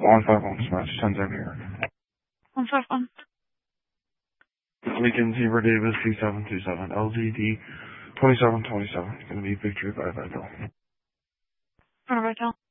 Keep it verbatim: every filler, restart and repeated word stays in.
one five one Smash, ten seven here. one five one. Lincoln Zebra Davis two seven two seven, L Z D twenty-seven twenty-seven. It's going to be Victory by Vital. Vital.